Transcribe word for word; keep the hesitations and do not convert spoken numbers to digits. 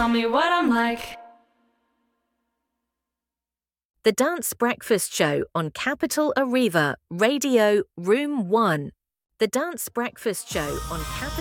tell me what I'm like. The Dance Breakfast Show on Capital Arriva, Radio Room one. The Dance Breakfast Show on Capital